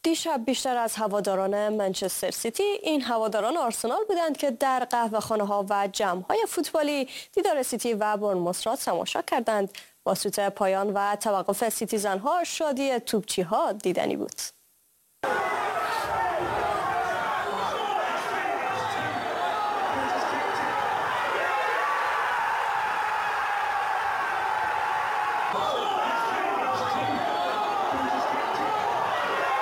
دیشب بیشتر از هواداران منچستر سیتی این هواداران آرسنال بودند که در قهوه‌خانه‌ها و جمع‌های فوتبالی دیدار سیتی و برنموث را تماشا کردند. با سوت پایان و توقف سیتیزن‌ها شادی توپچی‌ها دیدنی بود.